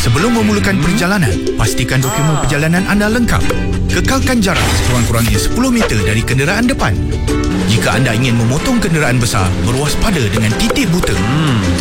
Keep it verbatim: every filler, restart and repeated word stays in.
Sebelum memulakan perjalanan, pastikan dokumen perjalanan anda lengkap. Kekalkan jarak sekurang-kurangnya sepuluh meter dari kenderaan depan. Jika anda ingin memotong kenderaan besar, berwaspada dengan titik buta.